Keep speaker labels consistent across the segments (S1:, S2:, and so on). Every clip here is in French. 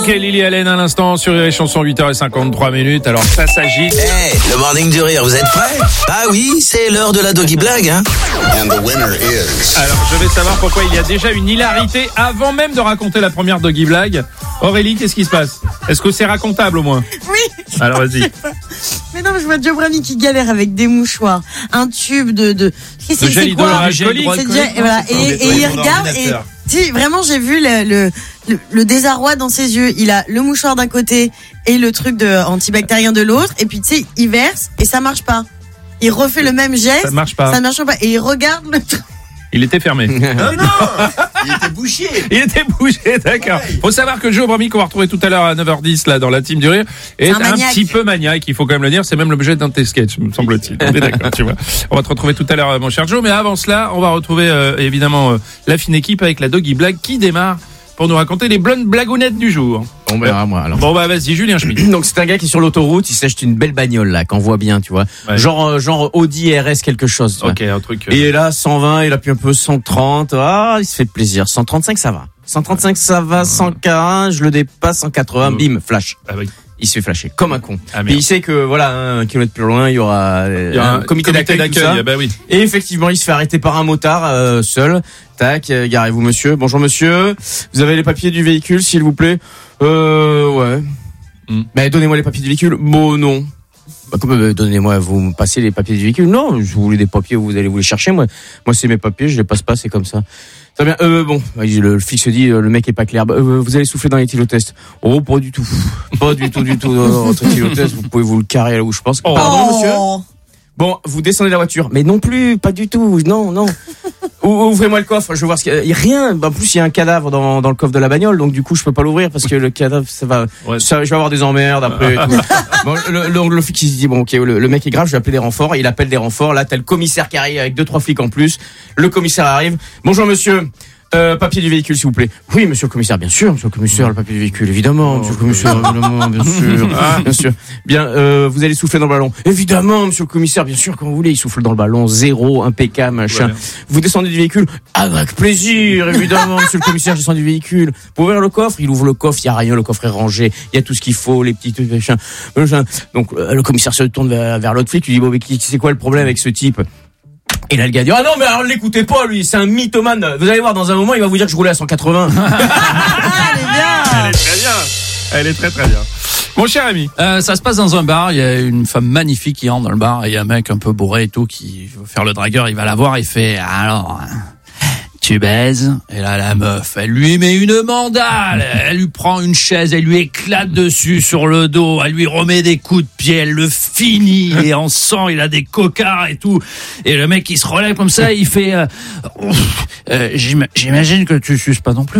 S1: Drake et Lily Allen à l'instant sur les chansons 8h53. Alors ça s'agit.
S2: Le morning du rire, vous êtes prêts? Ah oui, c'est l'heure de la Doggy Blague, hein.
S3: And the winner is...
S1: Alors je vais savoir pourquoi il y a déjà une hilarité avant même de raconter la première Doggy Blague. Aurélie, qu'est-ce qui se passe? Est-ce que c'est racontable au moins?
S4: Oui.
S1: Alors vas-y.
S4: Mais non, je vois Joe Brani qui galère avec des mouchoirs, un tube de
S1: gel hydroalcoolique.
S4: Et il regarde et si vraiment j'ai vu le désarroi dans ses yeux. Il a le mouchoir d'un côté et le truc de antibactérien de l'autre, et puis tu sais il verse et ça marche pas. Il refait le même geste, ça marche pas et il regarde le truc.
S1: Il était fermé.
S3: Non, il était bouché.
S1: Il était bouché, d'accord. Faut savoir que Joe Brami, qu'on va retrouver tout à l'heure à 9h10 là dans la team du rire, est un petit peu maniaque, il faut quand même le dire. C'est même l'objet d'un de tes sketchs, me semble-t-il. On est d'accord, tu vois. On va te retrouver tout à l'heure, mon cher Joe. Mais avant cela, on va retrouver évidemment la fine équipe avec la Doggy Blague qui démarre pour nous raconter les blondes blagounettes du jour.
S5: Bon ben moi alors.
S1: Bon bah vas-y Julien Schmitt.
S5: Donc c'est un gars qui est sur l'autoroute, il s'achète une belle bagnole là, qu'on voit bien, tu vois. Ouais. Genre Audi RS quelque chose, tu vois.
S1: OK, un truc.
S5: Et là 120, il appuie un peu 130. Ah, il se fait plaisir. 135 ça va. 135 ça va, 140, je le dépasse, 180, bim, flash. Ah oui. Il se fait flasher comme un con. Et il sait que voilà, 1 kilomètre plus loin, il y aura un comité d'accueil.
S1: Bah oui.
S5: Et effectivement, il se fait arrêter par un motard seul. Tac, garez-vous monsieur. Bonjour monsieur. Vous avez les papiers du véhicule s'il vous plaît? Ouais. Mais donnez-moi les papiers du véhicule. Bon non. Bah comme donnez-moi, vous me passez les papiers du véhicule? Non, je voulais des papiers, vous allez vous les chercher. Moi c'est mes papiers, je les passe pas, c'est comme ça. Très bien. Bon, le flic se dit, le mec est pas clair. Vous allez souffler dans l'éthylotest? Oh, pas du tout. Pas du tout. Votre éthylotest, vous pouvez vous le carrer là où je pense. Pardon, monsieur? Bon, vous descendez de la voiture. Mais non plus, pas du tout. Non. Ouvrez-moi le coffre, je veux voir ce qu'il y a. Il y a rien. En plus, il y a un cadavre dans le coffre de la bagnole, donc du coup, je peux pas l'ouvrir parce que le cadavre, je vais avoir des emmerdes après. Et tout. Bon, le flic il se dit bon, ok, le mec est grave, je vais appeler des renforts. Il appelle des renforts. Là, t'as le commissaire qui arrive avec 2-3 flics en plus. Le commissaire arrive. Bonjour monsieur. Papier du véhicule, s'il vous plaît. Oui, monsieur le commissaire, bien sûr, monsieur le commissaire, le papier du véhicule, évidemment, monsieur le commissaire, évidemment, bien sûr, bien sûr. Bien, vous allez souffler dans le ballon. Évidemment, monsieur le commissaire, bien sûr, quand vous voulez, il souffle dans le ballon, 0, impeccable, machin. Ouais. Vous descendez du véhicule. Avec plaisir, évidemment, monsieur le commissaire, je descends du véhicule. Pour ouvrir le coffre, il ouvre le coffre, il y a rien, le coffre est rangé, il y a tout ce qu'il faut, les petits trucs, machin. Donc, le commissaire se tourne vers l'autre flic, lui dit, bon, mais c'est quoi le problème avec ce type? Et là, le gars dit, ah non, mais alors, l'écoutez pas, lui, c'est un mythomane. Vous allez voir, dans un moment, il va vous dire que je roulais à 180.
S1: Elle est très très bien. Mon cher ami.
S6: Ça se passe dans un bar, il y a une femme magnifique qui entre dans le bar, et il y a un mec un peu bourré et tout, qui veut faire le dragueur, il va la voir, il fait, alors, tu baises? Et là, la meuf, elle lui met une mandale, elle lui prend une chaise, elle lui éclate dessus sur le dos, elle lui remet des coups de pied, elle le finit, et en sang, il a des cocards et tout. Et le mec, il se relève comme ça, il fait, j'imagine que tu suces pas non plus.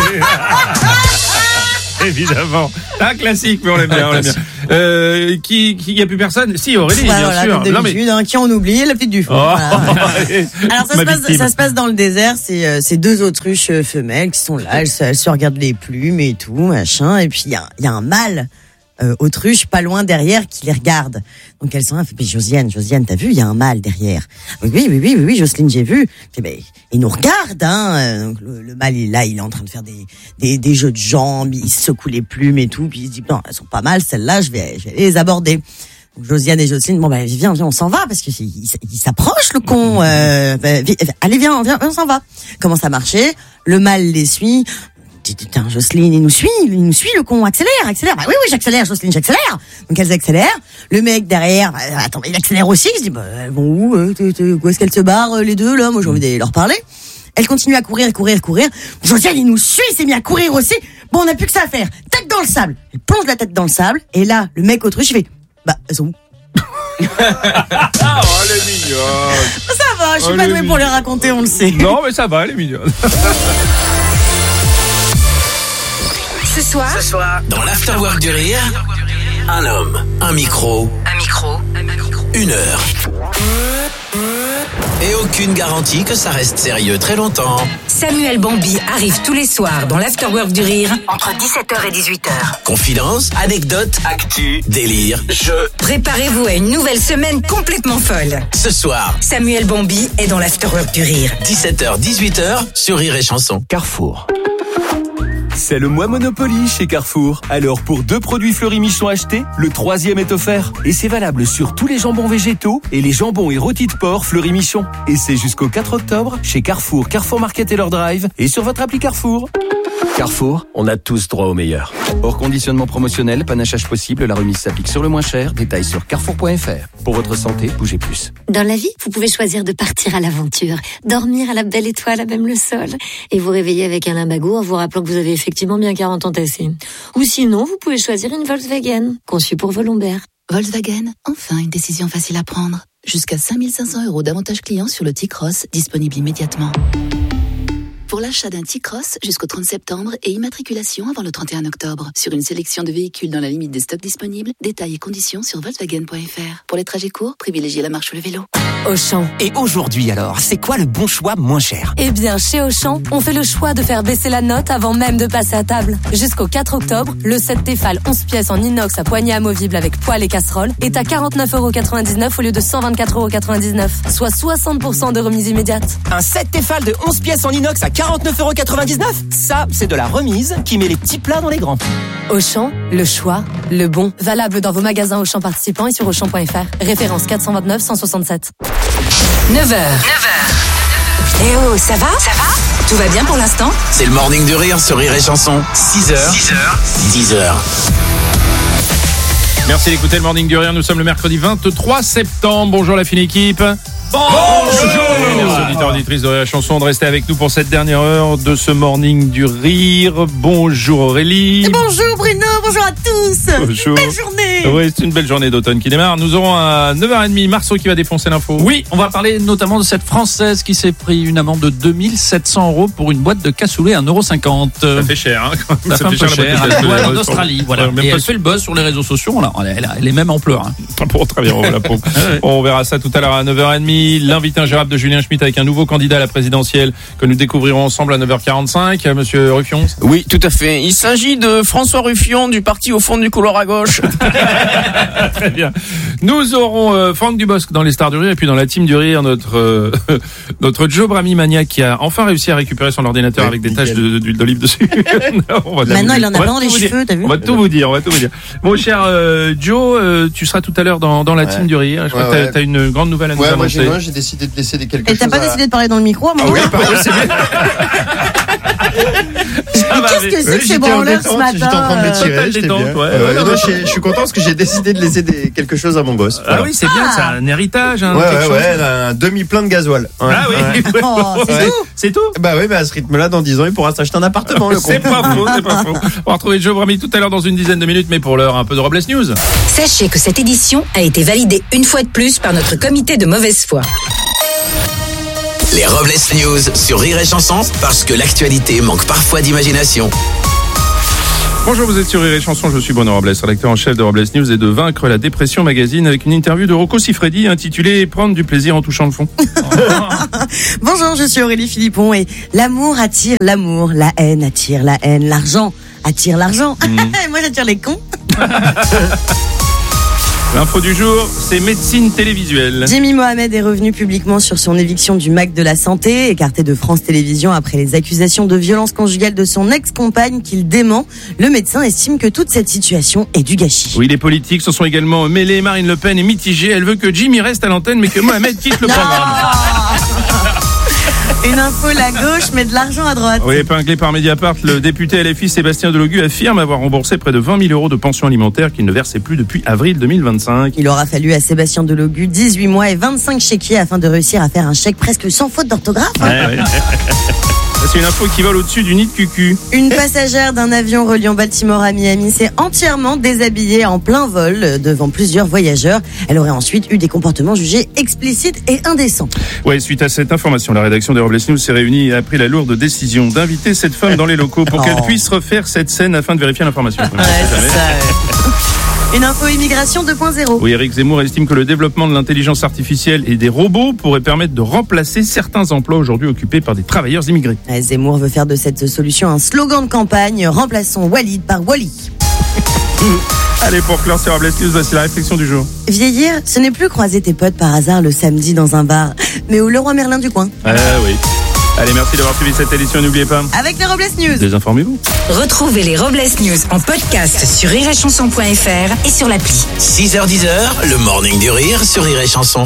S1: Évidemment. Un classique, mais on l'aime bien, Qui y a plus personne? Si, Aurélie, bien sûr.
S4: Non, mais qui on oublie? La petite du fond. Voilà. Alors, ça se passe dans le désert. C'est 2 autruches femelles qui sont là. Elles se regardent les plumes et tout, machin. Et puis, il y a un mâle autruche pas loin derrière qui les regarde. Donc elles sont là, mais Josiane, t'as vu, il y a un mâle derrière. Oui, Jocelyne, j'ai vu. Il nous regarde, hein. Donc le mâle il est en train de faire des jeux de jambes, il secoue les plumes et tout, puis il se dit non, elles sont pas mal celles-là, je vais les aborder. Donc Josiane et Jocelyne, bon viens, on s'en va parce que il s'approche le con. Allez viens, on s'en va. Commence à marcher, le mâle les suit. Putain, Jocelyne, il nous suit le con, accélère. Bah oui, j'accélère, Jocelyne, j'accélère. Donc elles accélèrent. Le mec derrière, attends, il accélère aussi. Il se dit, bah, elles vont où, où est-ce qu'elles se barrent, les deux, là? Moi, j'ai envie d'aller leur parler. Elle continue à courir. Josiane, il nous suit, il s'est mis à courir aussi. Bon, on n'a plus que ça à faire. Tête dans le sable. Elle plonge la tête dans le sable. Et là, le mec autruche, il fait, bah, elles sont où?
S1: Oh, elle est mignonne.
S4: Ça va, je suis pas douée pour les raconter, on le sait.
S1: Non, mais ça va, elle est mignonne.
S2: Ce soir, dans l'Afterwork du rire, un homme, un micro, une heure. Et aucune garantie que ça reste sérieux très longtemps.
S7: Samuel Bambi arrive tous les soirs dans l'Afterwork du rire entre 17h et 18h.
S2: Confidences, anecdotes, actu, délire, jeux.
S7: Préparez-vous à une nouvelle semaine complètement folle.
S2: Ce soir,
S7: Samuel Bambi est dans l'Afterwork du rire.
S2: 17h, 18h sur Rire et Chanson.
S3: Carrefour.
S8: C'est le mois Monopoly chez Carrefour. Alors pour 2 produits Fleury Michon achetés, le 3e est offert. Et c'est valable sur tous les jambons végétaux et les jambons et rôtis de porc Fleury Michon. Et c'est jusqu'au 4 octobre chez Carrefour, Carrefour Market et leur drive et sur votre appli Carrefour. Carrefour, on a tous droit au meilleur. Hors conditionnement promotionnel, panachage possible, la remise s'applique sur le moins cher. Détails sur carrefour.fr. Pour votre santé, bougez plus.
S9: Dans la vie, vous pouvez choisir de partir à l'aventure, dormir à la belle étoile à même le sol, et vous réveiller avec un limbago en vous rappelant que vous avez effectivement bien 40 ans tassés. Ou sinon, vous pouvez choisir une Volkswagen, conçue pour vos lombaires.
S10: Volkswagen, enfin une décision facile à prendre. Jusqu'à 5 500 € d'avantages clients sur le T-Cross, disponible immédiatement. Pour l'achat d'un T-Cross jusqu'au 30 septembre et immatriculation avant le 31 octobre. Sur une sélection de véhicules dans la limite des stocks disponibles, détails et conditions sur Volkswagen.fr. Pour les trajets courts, privilégiez la marche ou le vélo.
S11: Auchan. Et aujourd'hui alors, c'est quoi le bon choix moins cher?
S12: Eh bien, chez Auchan, on fait le choix de faire baisser la note avant même de passer à table. Jusqu'au 4 octobre, le set Tefal 11 pièces en inox à poignée amovible avec poêle et casserole est à 49,99 € au lieu de 124,99 €, soit 60% de remise immédiate.
S11: Un set Tefal de 11 pièces en inox à 49,99 €? Ça, c'est de la remise qui met les petits plats dans les grands.
S12: Auchan, le choix, le bon. Valable dans vos magasins Auchan participants et sur Auchan.fr. Référence 429 167.
S7: 9h. Eh oh, ça va? Tout va bien pour l'instant?
S2: C'est le Morning du Rire sur Rire et Chanson. 6h.
S1: Merci d'écouter le Morning du Rire. Nous sommes le mercredi 23 septembre. Bonjour la fine équipe. Bonjour. Merci auditeurs, auditrices de Rire et Chanson de rester avec nous pour cette dernière heure de ce Morning du Rire. Bonjour Aurélie.
S4: Et bonjour Bruno, bonjour à tous.
S1: Bonjour.
S4: Belle journée.
S1: Oui, c'est une belle journée d'automne qui démarre. Nous aurons à 9h30 Marceau qui va défoncer l'info.
S6: Oui, on va parler notamment de cette Française qui s'est pris une amende de 2700 € pour une boîte de cassoulet à 1,50 €.
S1: Ça fait cher, hein, quand même.
S6: Ça fait un peu cher.
S1: La
S6: douane d'Australie, voilà. Et elle fait le buzz sur les réseaux sociaux. Là, elle est même en pleurs. Hein.
S1: Bon, très bien, la pauvre. On verra ça tout à l'heure à 9h30. L'invité ingérable de Julien Schmitt avec un nouveau candidat à la présidentielle que nous découvrirons ensemble à 9h45. Monsieur Ruffion.
S5: Oui, tout à fait. Il s'agit de François Ruffion du parti au fond du couloir à gauche.
S1: Très bien. Nous aurons Franck Dubosc dans les Stars du Rire et puis dans la team du Rire notre Joe Brami maniaque qui a enfin réussi à récupérer son ordinateur avec des taches d'huile d'olive dessus.
S4: Maintenant il en a plein dans les cheveux, t'as vu?
S1: On va tout vous dire. Mon cher Joe, tu seras tout à l'heure dans la team du Rire. Je crois que t'as une grande nouvelle à nous annoncer.
S3: Moi j'ai décidé de laisser quelque chose.
S4: Et t'as pas décidé de parler dans le micro à un moment?
S3: Oui, pardon, c'est bien.
S4: Qu'est-ce que c'est que ces branleurs ce matin?
S3: J'étais en train de m'étirer, j'étais bien. Je suis content parce que j'ai décidé de laisser quelque chose à mon boss.
S1: Ah oui, c'est bien, c'est un héritage.
S3: Un demi-plein de gasoil.
S1: Ah oui, c'est tout.
S3: Bah oui, mais à ce rythme-là, dans 10 ans, il pourra s'acheter un appartement.
S1: C'est pas faux. On va retrouver Joe Brami tout à l'heure dans une dizaine de minutes, mais pour l'heure, un peu de Robles News.
S7: Sachez que cette édition a été validée une fois de plus par notre comité de mauvaise foi.
S2: Les Robles News sur Rire et Chanson, parce que l'actualité manque parfois d'imagination.
S1: Bonjour, vous êtes sur Rire et Chanson, je suis Bruno Robles, rédacteur en chef de Robles News et de Vaincre la dépression magazine avec une interview de Rocco Siffredi intitulée Prendre du plaisir en touchant le fond.
S4: Bonjour, je suis Aurélie Philippon et l'amour attire l'amour, la haine attire la haine, l'argent attire l'argent. Moi j'attire les cons.
S1: L'info du jour, c'est médecine télévisuelle.
S4: Jimmy Mohamed est revenu publiquement sur son éviction du MAC de la Santé, écarté de France Télévisions après les accusations de violence conjugale de son ex-compagne qu'il dément. Le médecin estime que toute cette situation est du gâchis.
S1: Oui, les politiques se sont également mêlés. Marine Le Pen est mitigée. Elle veut que Jimmy reste à l'antenne, mais que Mohamed quitte le programme.
S4: Une info, la gauche met de l'argent à droite.
S1: Oui, épinglé par Mediapart, le député LFI Sébastien Delogu affirme avoir remboursé près de 20 000 € de pension alimentaire qu'il ne versait plus depuis avril 2025.
S4: Il aura fallu à Sébastien Delogu 18 mois et 25 chéquiers afin de réussir à faire un chèque presque sans faute d'orthographe.
S1: Ouais. C'est une info qui vole au-dessus du nid de cucu.
S4: Une passagère d'un avion reliant Baltimore à Miami s'est entièrement déshabillée en plein vol devant plusieurs voyageurs. Elle aurait ensuite eu des comportements jugés explicites et indécents.
S1: Ouais, suite à cette information, la rédaction des Robles News s'est réunie et a pris la lourde décision d'inviter cette femme dans les locaux pour qu'elle puisse refaire cette scène afin de vérifier l'information.
S4: Ouais, c'est ça. Une info immigration 2.0.
S1: Oui, Éric Zemmour estime que le développement de l'intelligence artificielle et des robots pourrait permettre de remplacer certains emplois aujourd'hui occupés par des travailleurs immigrés.
S4: Zemmour veut faire de cette solution un slogan de campagne. Remplaçons Walid par Wally.
S1: Allez, pour clore sur Robles News, voici la réflexion du jour.
S4: Vieillir, ce n'est plus croiser tes potes par hasard le samedi dans un bar, mais au Leroy Merlin du coin.
S1: Ah oui. Allez, merci d'avoir suivi cette édition. N'oubliez pas.
S4: Avec les Robles News.
S1: Désinformez-vous.
S7: Retrouvez les Robles News en podcast sur rireetchanson.fr et sur l'appli.
S2: 6h-10h, le morning du rire sur Rire et Chanson.